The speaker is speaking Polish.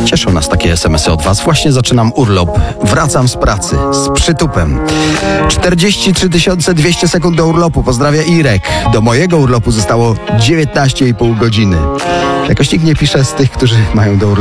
Cieszą nas takie SMS-y od Was. Właśnie zaczynam urlop. Wracam z pracy. Z przytupem. 43 200 sekund do urlopu. Pozdrawia Irek. Do mojego urlopu zostało 19,5 godziny. Jakoś nikt nie pisze z tych, którzy mają do urlopu